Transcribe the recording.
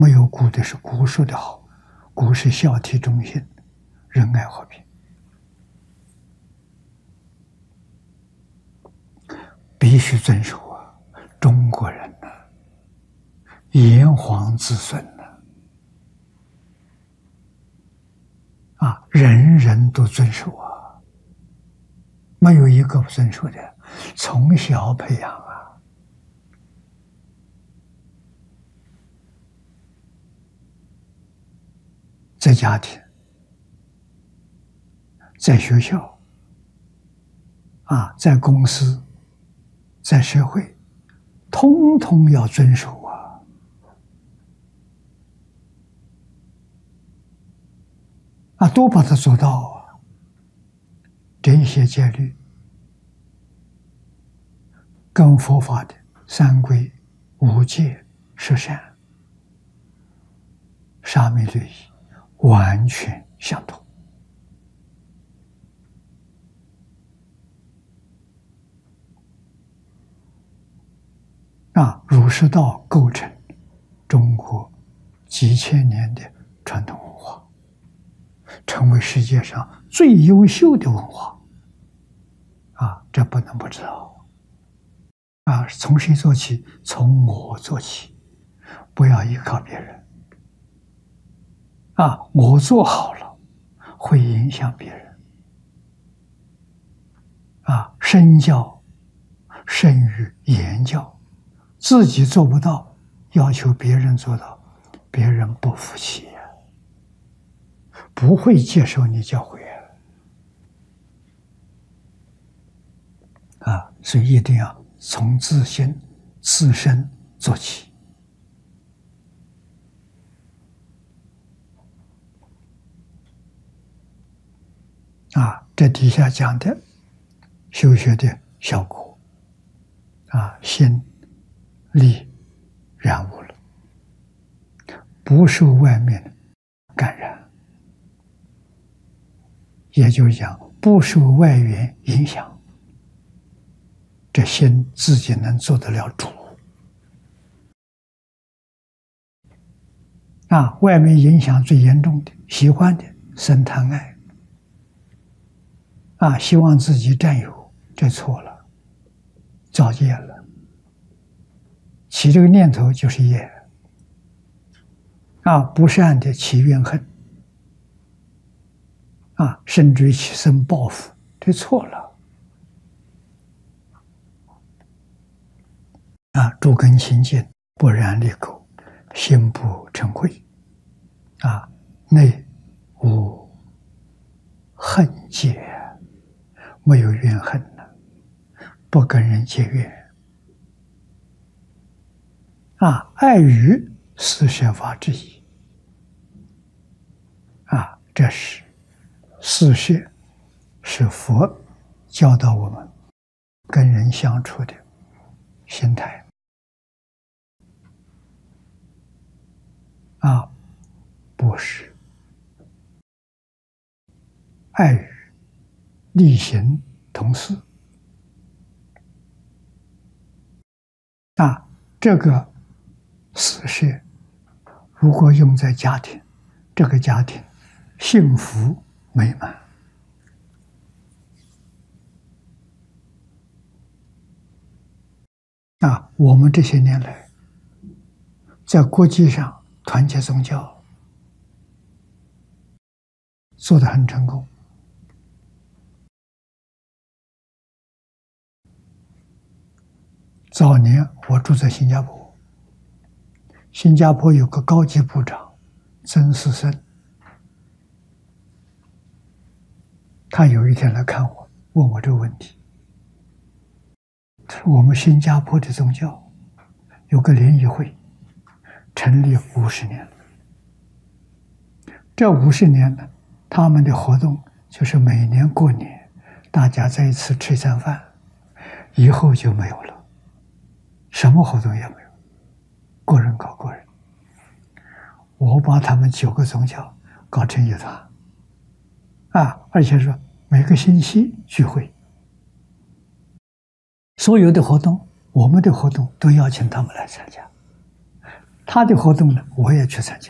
没有古的是古说的好，古是孝悌忠信、仁爱和平，必须遵守啊！中国人呐，炎黄子孙呐，人人都遵守啊，没有一个不遵守的，从小培养啊。在家庭，在学校，在公司，在社会，通通要遵守都把它做到啊。这些戒律跟佛法的三规、五戒、十善、沙弥律仪完全相同。儒释道构成中国几千年的传统文化，成为世界上最优秀的文化这不能不知道从谁做起？从我做起，不要依靠别人我做好了会影响别人身教胜于言教，自己做不到，要求别人做到，别人不服气不会接受你教诲所以一定要从自身做起这底下讲的修学的效果心力染污了，不受外面感染，也就是讲不受外缘影响，这心自己能做得了主外面影响最严重的，喜欢的生贪爱希望自己占有，这错了，造业了。起这个念头就是业不善的起怨恨甚至于起生报复，这错了诸根清净，不染利垢，心不嗔恚内无恨结，没有怨恨了，不跟人结怨爱于四摄法之一这是四摄，是佛教导我们跟人相处的心态不是爱语力行同事这个四摄如果用在家庭，这个家庭幸福美满我们这些年来在国际上团结宗教做得很成功早年我住在新加坡，新加坡有个高级部长曾士森，他有一天来看我，问我这个问题，他说我们新加坡的宗教有个联谊会成立50年了，这50年呢，他们的活动就是每年过年大家在一起吃一餐饭，以后就没有了，什么活动也没有，个人搞个人。我把他们9个宗教搞成一团而且说每个星期聚会，所有的活动，我们的活动都邀请他们来参加， 他的活动呢，我也去参加。